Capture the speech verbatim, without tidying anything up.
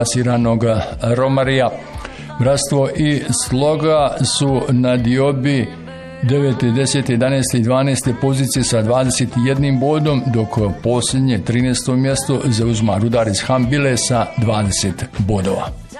siranog romarija. Bratstvo i Sloga su na diobi devete, desete, jedanaeste i dvanaeste pozicije sa dvadeset jednim bodom, dok posljednje trinaesto mjesto zauzma Rudar iz Hambile sa dvadeset bodova.